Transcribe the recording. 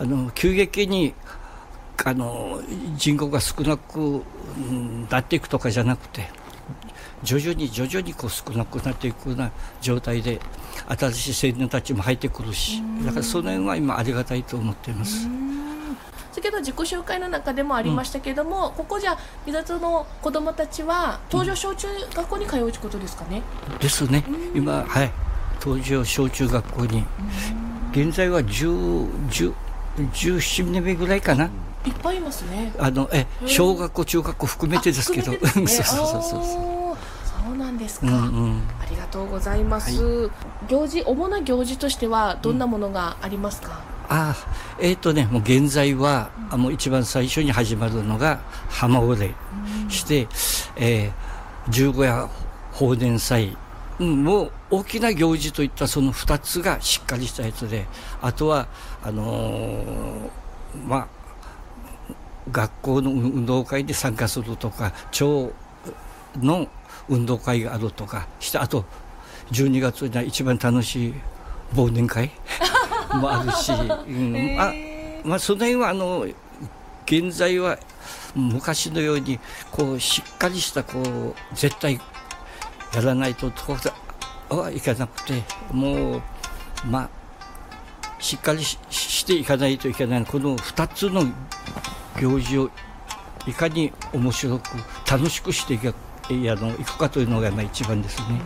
急激に人口が少なくなっていくとかじゃなくて、徐々にこう少なくなっていくような状態で、新しい青年たちも入ってくるし、だからその辺は今ありがたいと思っています。 先ほど自己紹介の中でもありましたけれども、ここじゃ三里の子どもたちは東条小中学校に通うことですかね。 ですね。今、はい、東条小中学校に現在は17年目ぐらいかな。 いっぱいいますね。 小学校中学校含めてですけど、 そうなんですか、ありがとうございます、主な行事としてはどんなものがありますか？ もう現在は、もう一番最初に始まるのが浜おれして、十五夜法然祭、もう大きな行事といったその2つがしっかりしたやつで、あとは学校の運動会で参加するとか、町の運動会があるとかして、あと12月には一番楽しい忘年会もあるし、その辺は現在は昔のようにこうしっかりしたこう絶対やらないとはいかなくて、もうしっかり していかないといけない。この2つの行事をいかに面白く楽しくしていくかというのが一番ですね。